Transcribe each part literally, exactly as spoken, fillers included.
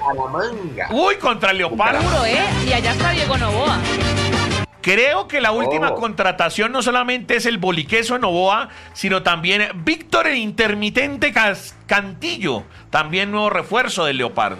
Bucaramanga. Uy, contra el Leopardo. Duro, ¿eh? Y allá está Diego Novoa. Creo que la última Oh. contratación no solamente es el boliqueso en Novoa, sino también Víctor el intermitente Cas- Cantillo, también nuevo refuerzo del Leopardo.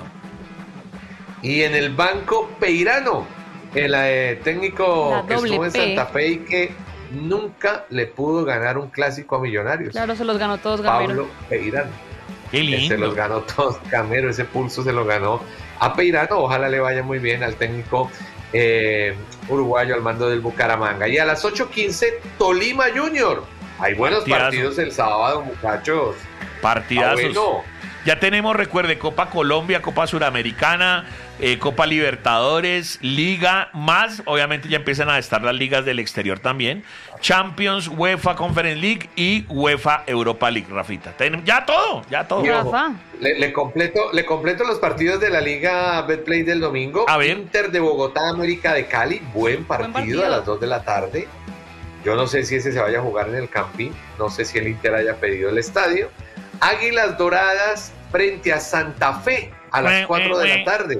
Y en el banco Peirano, el eh, técnico La que doble estuvo en P. Santa Fe y que nunca le pudo ganar un clásico a Millonarios. Claro, se los ganó todos Gamero. Pablo Peirano. Qué lindo. Se los ganó todos Gamero, ese pulso se lo ganó a Peirano. Ojalá le vaya muy bien al técnico eh, uruguayo al mando del Bucaramanga. Y a las ocho quince, Tolima Junior. Hay buenos Partidazo. partidos el sábado, muchachos. Partidazos. Ah, bueno. Ya tenemos, recuerde, Copa Colombia, Copa Suramericana, eh, Copa Libertadores, Liga, más, obviamente ya empiezan a estar las ligas del exterior también, Champions, UEFA Conference League y UEFA Europa League, Rafita. Ten- ya todo, ya todo. Y ojo, Rafa. le, le completo, le completo los partidos de la Liga Betplay del domingo. A ver. Inter de Bogotá, América de Cali. Buen partido, partido. a las dos de la tarde. Yo no sé si ese se vaya a jugar en el Campín. No sé si el Inter haya pedido el estadio. Águilas Doradas frente a Santa Fe a las cuatro de la tarde.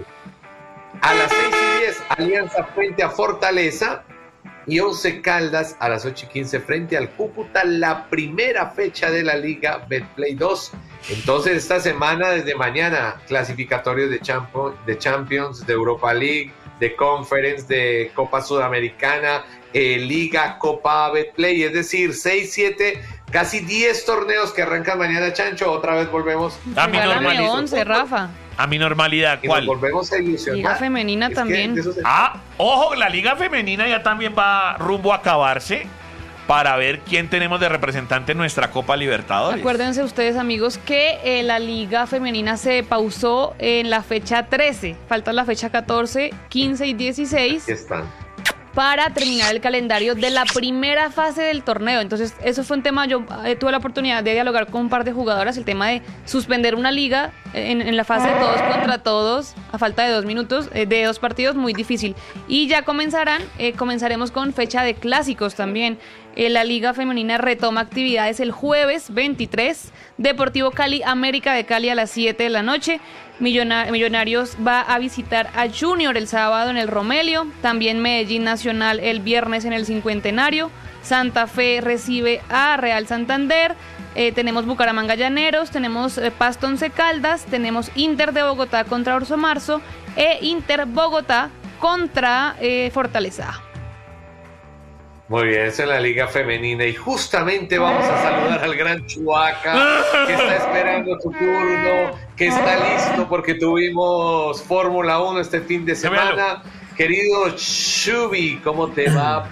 A las seis y diez, Alianza frente a Fortaleza. Y Once Caldas a las ocho y quince frente al Cúcuta, la primera fecha de la Liga Betplay dos. Entonces esta semana, desde mañana, clasificatorios de, Champo- de Champions, de Europa League, de Conference, de Copa Sudamericana, eh, Liga, Copa Betplay, es decir, seis, siete, casi diez torneos que arrancan mañana, Chancho. Otra vez volvemos A mi Regálame normalidad. once, Rafa. A mi normalidad, y nos ¿cuál? volvemos a ilusionar. Liga femenina Es que también. de eso se- Ah, ojo, la Liga Femenina ya también va rumbo a acabarse para ver quién tenemos de representante en nuestra Copa Libertadores. Acuérdense ustedes, amigos, que eh, la liga femenina se pausó en la fecha trece. Falta la fecha catorce, quince y dieciséis Aquí están. para terminar el calendario de la primera fase del torneo. Entonces, eso fue un tema, yo eh, tuve la oportunidad de dialogar con un par de jugadoras, el tema de suspender una liga en, en la fase de todos contra todos, a falta de dos minutos, eh, de dos partidos, muy difícil. Y ya comenzarán, eh, comenzaremos con fecha de clásicos también. Eh, la liga femenina retoma actividades el jueves veintitrés, Deportivo Cali, América de Cali a las siete de la noche. Millona- Millonarios va a visitar a Junior el sábado en el Romelio, también Medellín Nacional el viernes en el Cincuentenario, Santa Fe recibe a Real Santander, eh, tenemos Bucaramanga Llaneros, tenemos eh, Pasto Once Caldas, tenemos Inter de Bogotá contra Orso Marzo e Inter Bogotá contra eh, Fortaleza. Muy bien, eso es la Liga Femenina. Y justamente vamos a saludar al gran Chubaca, que está esperando su turno, que está listo porque tuvimos Fórmula uno este fin de semana. Querido Chubi, ¿cómo te va?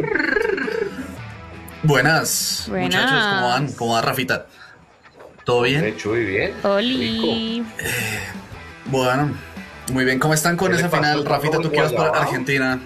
Buenas, Buenas. muchachos, ¿cómo van? ¿Cómo va Rafita? ¿Todo bien? Eh, Chubi, bien. Oli. Bueno, muy bien. ¿Cómo están con ¿Qué le esa pasó? final? ¿Está Rafita, como tú que vas para guayabao? Argentina.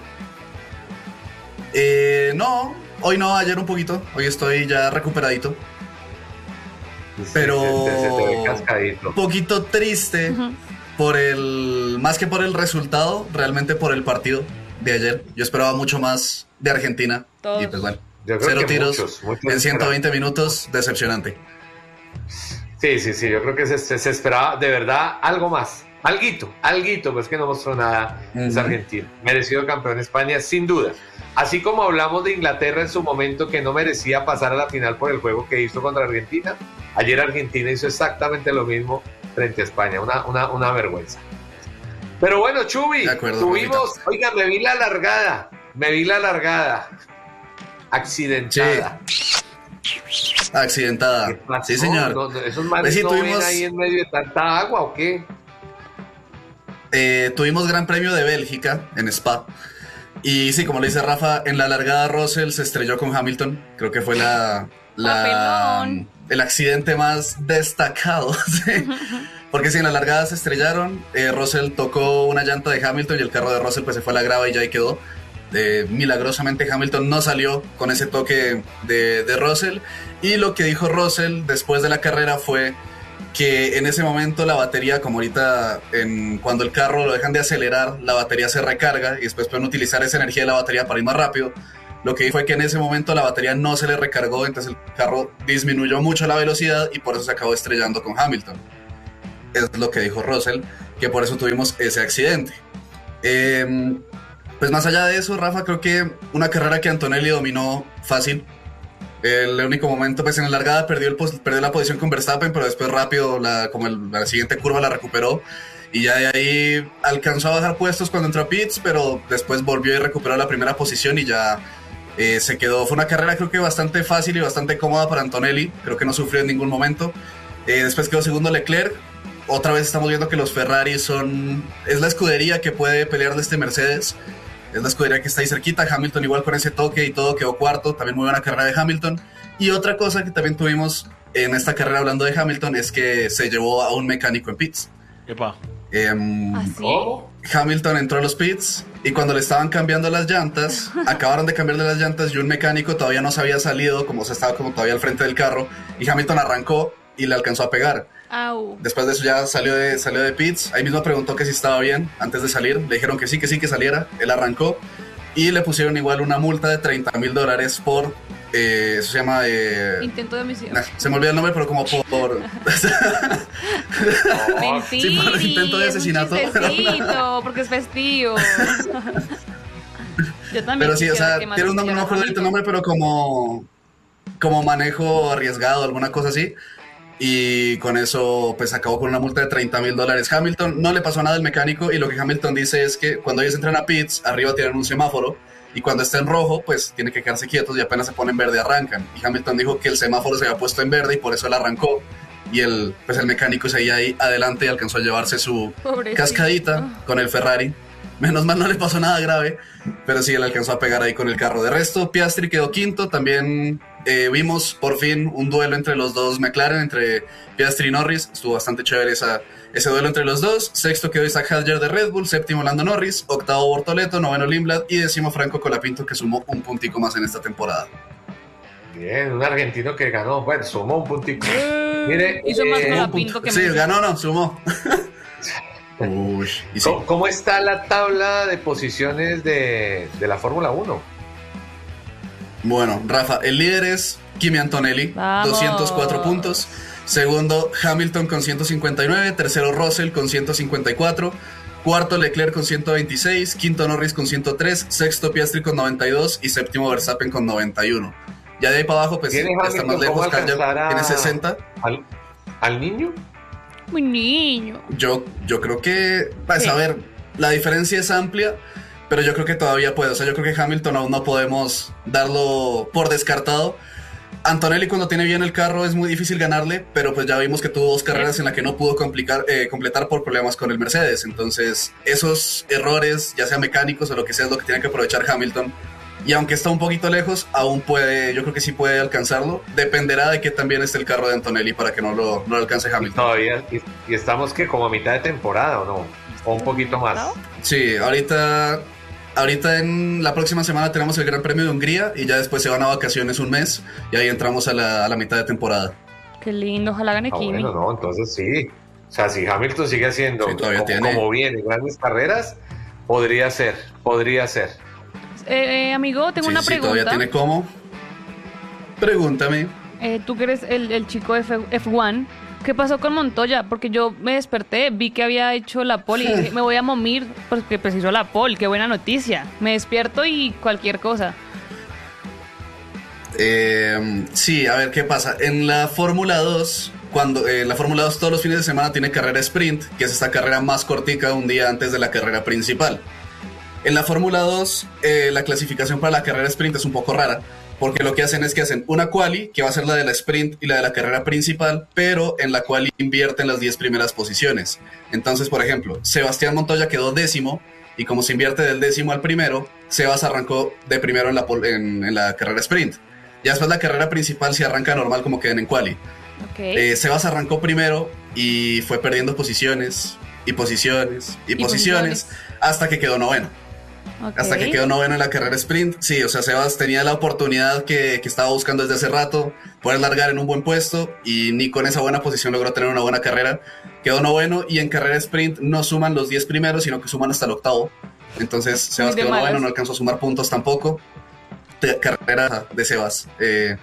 Eh, no, hoy no, ayer un poquito. Hoy estoy ya recuperadito. Pero Se te, se te ve cascadito. un poquito triste por el, más que por el resultado, realmente por el partido de ayer. Yo esperaba mucho más de Argentina. Todos. Y pues bueno, Yo creo cero que tiros muchos, muchos en ciento veinte minutos, decepcionante. Sí, sí, sí, yo creo que se, se- se esperaba de verdad algo más. Alguito, alguito, pues que no mostró nada. Es Ujú. Argentina. Merecido campeón de España, sin duda. Así como hablamos de Inglaterra en su momento que no merecía pasar a la final por el juego que hizo contra Argentina, ayer Argentina hizo exactamente lo mismo frente a España. Una, una, una vergüenza. Pero bueno, Chubi, De acuerdo, tuvimos, oiga, me vi la largada, me vi la largada. Accidentada. Accidentada. ¿Qué pasó? Sí, señor. No, no, ¿Esos manes Pues sí, no tuvimos- ven ahí en medio de tanta agua o qué? Eh, tuvimos Gran Premio de Bélgica en Spa. Y sí, como le dice Rafa, en la largada Russell se estrelló con Hamilton. Creo que fue la, la Papelón. el accidente más destacado. ¿Sí? Porque sí, en la largada se estrellaron. eh, Russell tocó una llanta de Hamilton y el carro de Russell pues se fue a la grava y ya ahí quedó. Eh, milagrosamente Hamilton no salió con ese toque de, de Russell. Y lo que dijo Russell después de la carrera fue que en ese momento la batería, como ahorita en, cuando el carro lo dejan de acelerar, la batería se recarga y después pueden utilizar esa energía de la batería para ir más rápido. Lo que dijo fue que en ese momento la batería no se le recargó, entonces el carro disminuyó mucho la velocidad y por eso se acabó estrellando con Hamilton. Es lo que dijo Russell, que por eso tuvimos ese accidente. Eh, pues más allá de eso, Rafa, creo que una carrera que Antonelli dominó fácil. El único momento, pues en la largada perdió, el, perdió la posición con Verstappen, pero después rápido, la, como el, la siguiente curva la recuperó. Y ya de ahí alcanzó a bajar puestos cuando entró a pits, pero después volvió y recuperó la primera posición y ya eh, se quedó. Fue una carrera creo que bastante fácil y bastante cómoda para Antonelli. Creo que no sufrió en ningún momento. Eh, después quedó segundo Leclerc. Otra vez estamos viendo que los Ferrari son... Es la escudería que puede pelearle este Mercedes. Es la escudería que está ahí cerquita. Hamilton igual con ese toque y todo quedó cuarto. También muy buena carrera de Hamilton. Y otra cosa que también tuvimos en esta carrera hablando de Hamilton es que se llevó a un mecánico en pits. Epa. Eh, ¿Ah, sí? Hamilton entró a los pits y cuando le estaban cambiando las llantas, acabaron de cambiarle las llantas y un mecánico todavía no se había salido, como se estaba como todavía al frente del carro, y Hamilton arrancó y le alcanzó a pegar. Au. Después de eso ya salió de, salió de pits, ahí mismo preguntó que si estaba bien antes de salir, le dijeron que sí, que sí, que saliera, él arrancó y le pusieron igual una multa de treinta mil dólares por... Eh, eso se llama... Eh, Intento de homicidio. nah, se me olvidó el nombre, pero como por... por Mentira, sí, por intento de asesinato. Es un chistecito, porque es festivo. Yo también. Pero sí, o sea, quisiera que tiene un nombre, no me mataran a acuerdo ahorita el nombre, pero como, como manejo arriesgado, alguna cosa así. Y con eso, pues acabó con una multa de treinta mil dólares. Hamilton no le pasó nada al mecánico y lo que Hamilton dice es que cuando ellos entran a pits, arriba tienen un semáforo y cuando está en rojo, pues tiene que quedarse quietos y apenas se pone en verde arrancan. Y Hamilton dijo que el semáforo se había puesto en verde y por eso él arrancó. Y el, pues el mecánico seguía ahí adelante y alcanzó a llevarse su Pobrecito. cascadita con el Ferrari. Menos mal no le pasó nada grave, pero sí, él alcanzó a pegar ahí con el carro. De resto, Piastri quedó quinto. También eh, vimos por fin un duelo entre los dos McLaren, entre Piastri y Norris. Estuvo bastante chévere esa, ese duelo entre los dos. Sexto quedó Isaac Hadjar de Red Bull, séptimo Lando Norris, octavo Bortoleto, noveno Lindblad y décimo Franco Colapinto, que sumó un puntico más en esta temporada. Bien, un argentino que ganó, bueno, sumó un puntico. Eh, Mire, hizo más eh, con la Un punto. pinto que Sí, Messi. ganó, no, sumó. Uy, y sí. ¿Cómo, cómo está la tabla de posiciones de, de la Fórmula uno? Bueno, Rafa, el líder es Kimi Antonelli, Vamos. doscientos cuatro puntos. Segundo, Hamilton con ciento cincuenta y nueve. Tercero, Russell con ciento cincuenta y cuatro. Cuarto, Leclerc con ciento veintiséis. Quinto, Norris con ciento tres. Sexto, Piastri con noventa y dos. Y séptimo, Verstappen con noventa y uno. Ya de ahí para abajo, pues ¿Tiene está más Hamilton lejos. cómo Kyle alcanzar a- tiene sesenta. ¿Al, al niño? Muy niño. Yo, yo creo que, pues Sí. a ver, la diferencia es amplia, pero yo creo que todavía puede. O sea, yo creo que Hamilton aún no podemos darlo por descartado. Antonelli cuando tiene bien el carro es muy difícil ganarle, pero pues ya vimos que tuvo dos carreras en las que no pudo complicar, eh, completar por problemas con el Mercedes. Entonces, esos errores, ya sean mecánicos o lo que sea, es lo que tiene que aprovechar Hamilton. Y aunque está un poquito lejos, aún puede, yo creo que sí puede alcanzarlo. Dependerá de que también esté el carro de Antonelli para que no lo, no lo alcance Y Hamilton. todavía, y, y estamos que como a mitad de temporada, ¿o no? O un poquito más. ¿No? Sí, ahorita, ahorita en la próxima semana tenemos el Gran Premio de Hungría y ya después se van a vacaciones un mes y ahí entramos a la, a la mitad de temporada. Qué lindo, ojalá gane Ah, Kimi. bueno, no, entonces sí. O sea, si Hamilton sigue haciendo Sí, todavía como, tiene. como bien en grandes carreras, podría ser, podría ser. Eh, eh, amigo, tengo Sí, una sí, todavía pregunta. tiene cómo. Pregúntame. Eh, tú que eres el, el chico de F uno, ¿qué pasó con Montoya? Porque yo me desperté, vi que había hecho la pole y dije, me voy a momir porque precisó la pole, qué buena noticia. Me despierto y cualquier cosa. Eh, sí, a ver qué pasa. En la Fórmula dos, cuando eh, la Fórmula dos todos los fines de semana tiene carrera sprint, que es esta carrera más cortica un día antes de la carrera principal. En la Fórmula dos, eh, la clasificación para la carrera sprint es un poco rara, porque lo que hacen es que hacen una quali, que va a ser la de la sprint y la de la carrera principal, pero en la quali invierten las diez primeras posiciones. Entonces, por ejemplo, Sebastián Montoya quedó décimo, y como se invierte del décimo al primero, Sebas arrancó de primero en la, pol- en, en la carrera sprint. Ya después la carrera principal se arranca normal como queden en quali. Ok. Eh, Sebas arrancó primero y fue perdiendo posiciones y posiciones y, Y posiciones, posiciones. hasta que quedó noveno. Ok. Hasta que quedó noveno en la carrera sprint. Sí, o sea, Sebas tenía la oportunidad que, que estaba buscando desde hace rato, poder largar en un buen puesto y ni con esa buena posición logró tener una buena carrera. Quedó noveno y en carrera sprint no suman los diez primeros, sino que suman hasta el octavo. Entonces Sebas Muy de quedó malas. noveno, no alcanzó a sumar puntos tampoco. Te- carrera de Sebas. Eh,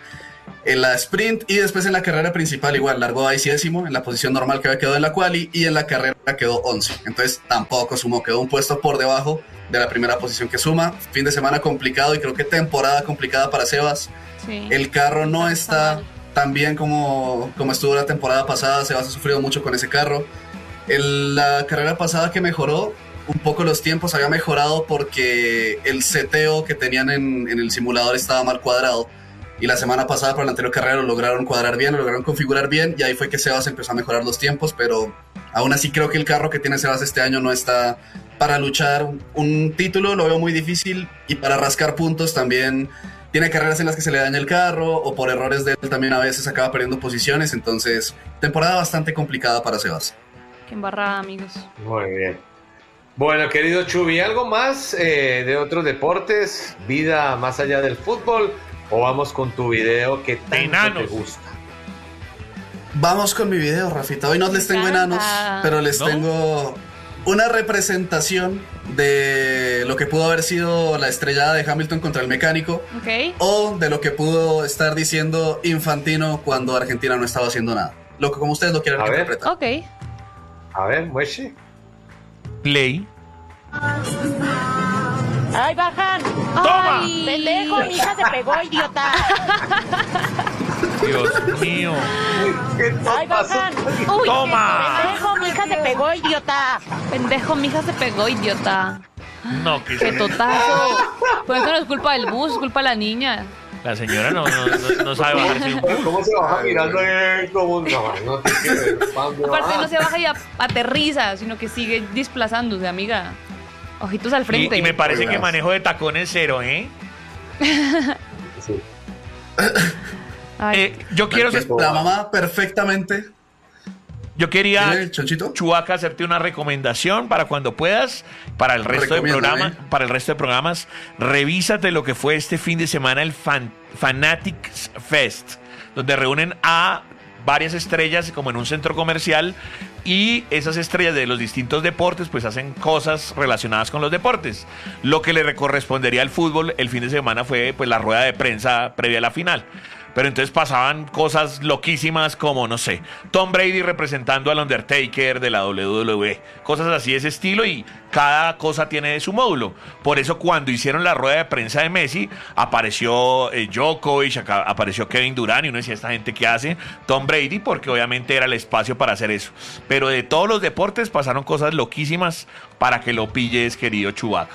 en la sprint y después en la carrera principal igual, largó ahí décimo en la posición normal que había quedado en la quali y en la carrera quedó once. Entonces tampoco sumó, quedó un puesto por debajo de la primera posición que suma. Fin de semana complicado y creo que temporada complicada para Sebas. Sí. El carro no está tan bien como, como estuvo la temporada pasada. Sebas ha sufrido mucho con ese carro. En la carrera pasada que mejoró un poco los tiempos, había mejorado porque el seteo que tenían en, en el simulador estaba mal cuadrado. Y la semana pasada para la anterior carrera lo lograron cuadrar bien, lo lograron configurar bien y ahí fue que Sebas empezó a mejorar los tiempos, pero aún así creo que el carro que tiene Sebas este año no está para luchar un título, lo veo muy difícil, y para rascar puntos también tiene carreras en las que se le daña el carro o por errores de él también a veces acaba perdiendo posiciones, entonces temporada bastante complicada para Sebas. Qué embarrada, amigos. Muy bien. Bueno, querido Chubi, ¿algo más eh, de otros deportes? ¿Vida más allá del fútbol? ¿O vamos con tu video que tanto Enanos. te gusta? Vamos con mi video, Rafita. Hoy no les tengo enanos, pero les ¿No? tengo una representación de lo que pudo haber sido la estrellada de Hamilton contra el mecánico, Ok. o de lo que pudo estar diciendo Infantino cuando Argentina no estaba haciendo nada. Lo que como ustedes lo quieran A ver. interpretar. Ok. A ver, Mueche. Play. ¡Ay, bajan! ¡Toma! Ay. ¡Pendejo, mi hija se pegó, idiota! Dios mío. ¿Qué te ¡Ay, pasó? bajan! Uy, ¡Toma! ¡Pendejo, mi hija se pegó, idiota! pendejo, mi hija se pegó, idiota. No, que ¡Qué se- totazo! Por eso no es culpa del bus, es culpa de la niña. la señora no, no, no, no sabe bajarse un poco. ¿Cómo se baja mirando él? Como no, no te quiero ver. ¿Dónde Aparte va? no se baja y a- aterriza, sino que sigue desplazándose, amiga. Ojitos al frente. Y, y me parece Oigas. que manejo de tacones cero, ¿eh? Sí. Ay, Eh, yo quiero ser- La mamá perfectamente. yo quería, Dime, Chonchito. Chubaca, hacerte una recomendación para cuando puedas, para el resto de Recomiéndame. programas, para el resto de programas, revísate lo que fue este fin de semana el Fan- Fanatics Fest, donde reúnen a varias estrellas como en un centro comercial, y esas estrellas de los distintos deportes pues hacen cosas relacionadas con los deportes. Lo que le correspondería al fútbol el fin de semana fue pues la rueda de prensa previa a la final. Pero entonces pasaban cosas loquísimas como, no sé, Tom Brady representando al Undertaker de la W W E. Cosas así de ese estilo, y cada cosa tiene su módulo. Por eso cuando hicieron la rueda de prensa de Messi, apareció eh, Djokovic, acá apareció Kevin Durant, y uno decía, ¿esta gente qué hace? Tom Brady, porque obviamente era el espacio para hacer eso. Pero de todos los deportes pasaron cosas loquísimas para que lo pilles, querido Chubaca.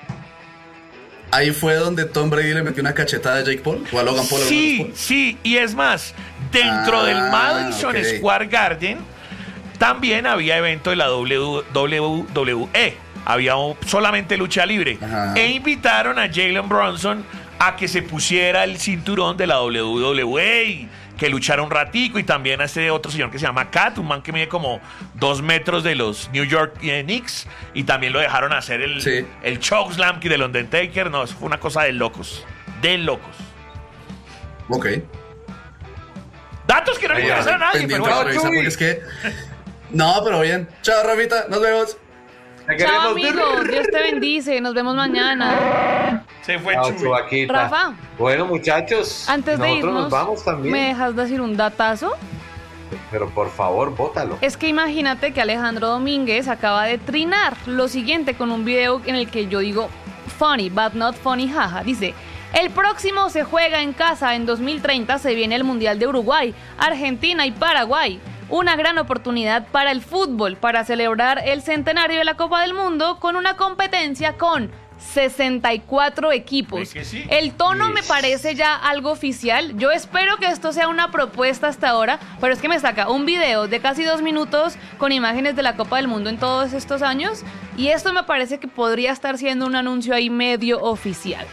Ahí fue donde Tom Brady le metió una cachetada a Jake Paul o a Logan Paul. a Sí, Logan Paul. sí, y es más, dentro Ah, del Madison ok. Square Garden también había evento de la W W E, había un- solamente lucha libre, Ajá. e invitaron a Jalen Brunson a que se pusiera el cinturón de la W W E y que luchara un ratico, y también a este otro señor que se llama Kat, un man que mide como dos metros de los New York eh, Knicks, y también lo dejaron hacer el, Sí. el chokeslam del Undertaker. No, eso fue una cosa de locos, de locos. Ok. Datos que no le Ahí, interesan a nadie, Pendiente pero de bueno. revisar, Chuy. porque es que... No, pero bien. Chao, Rafita. Nos vemos. Te chao, queremos, amigos. Dios te bendice. Nos vemos mañana. Se fue Chao, Chuy. Chubaquita. Rafa. Bueno, muchachos, Antes de nosotros irnos, nos vamos también. ¿me dejas decir un datazo? Pero por favor, bótalo. Es que imagínate que Alejandro Domínguez acaba de trinar lo siguiente con un video en el que yo digo funny, but not funny, jaja. Dice: el próximo se juega en casa en dos mil treinta, se viene el Mundial de Uruguay, Argentina y Paraguay. Una gran oportunidad para el fútbol, para celebrar el centenario de la Copa del Mundo con una competencia con sesenta y cuatro equipos. ¿Es que sí? El tono me Yes. parece ya algo oficial. Yo espero que esto sea una propuesta hasta ahora, pero es que me saca un video de casi dos minutos con imágenes de la Copa del Mundo en todos estos años, y esto me parece que podría estar siendo un anuncio ahí medio oficial.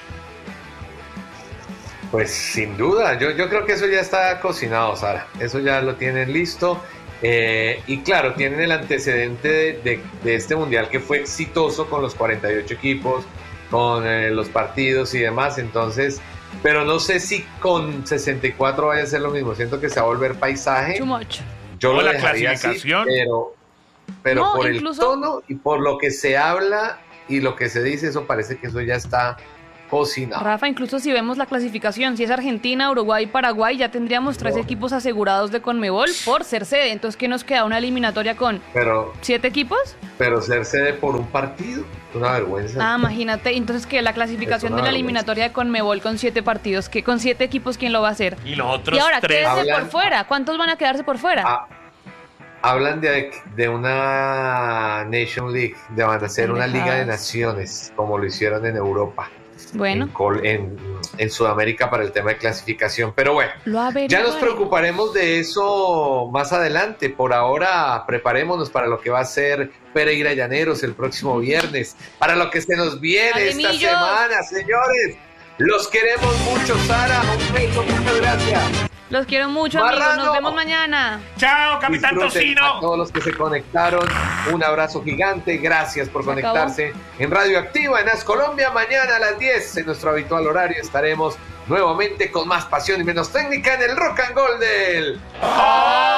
Pues sin duda, yo, yo creo que eso ya está cocinado, Sara. Eso ya lo tienen listo. Eh, y claro, tienen el antecedente de, de- de este mundial que fue exitoso con los cuarenta y ocho equipos, con eh, los partidos y demás. Entonces, pero no sé si con sesenta y cuatro vaya a ser lo mismo. Siento que se va a volver paisaje. Too much. Yo O lo la dejaría así, clasificación. pero, pero No, por incluso- el tono y por lo que se habla y lo que se dice, eso parece que eso ya está cocinado. Rafa, incluso si vemos la clasificación, si es Argentina, Uruguay, Paraguay, ya tendríamos tres No. equipos asegurados de Conmebol por ser sede. Entonces, ¿qué nos queda? ¿Una eliminatoria con Pero, siete equipos? pero ser sede por un partido, es una vergüenza. Ah, imagínate. Entonces, ¿qué? La clasificación Es de una la vergüenza. eliminatoria de Conmebol con siete partidos, ¿qué? Con siete equipos, ¿quién lo va a hacer? Y los otros Y ahora, tres. quédese Hablan- por fuera. ¿Cuántos van a quedarse por fuera? Ah, hablan de, de una Nation League, de van a hacer una Liga de Pendejadas. Naciones, como lo hicieron en Europa, Bueno, en, Col- en, en Sudamérica para el tema de clasificación. Pero bueno, lo averiguaré. ya nos preocuparemos de eso más adelante. Por ahora, preparémonos para lo que va a ser Pereira Llaneros el próximo viernes, para lo que se nos viene esta Ademillos. semana, señores. Los queremos mucho, Sara. Un beso, muchas gracias. Los quiero mucho, amigos. Marrano. Nos vemos mañana. Chao, Capitán Disfruten a Tocino. todos los que se conectaron. Un abrazo gigante. Gracias por Se conectarse en Radioactiva, en As Colombia. Mañana a las diez, en nuestro habitual horario, estaremos nuevamente con más pasión y menos técnica en el Rock and Gold del...